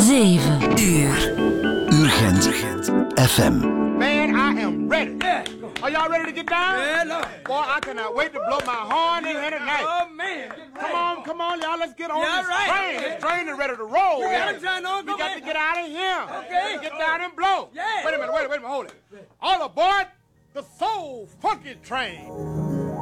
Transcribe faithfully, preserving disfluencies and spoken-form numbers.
zeven uur. Urgent F M. Man, I am ready. Yeah. Are y'all ready to get down? Yeah, no. Boy, I cannot wait to blow my horn in here tonight. Oh, man. Come on, come on, y'all. Let's get on Yeah, this right. train. This train is ready to roll. You got Yeah. it, John, on. We Go, got man. to get out of here. Okay. Get down and blow. Yeah. Wait a minute, wait a minute, hold it. All aboard the Soul Funky Train.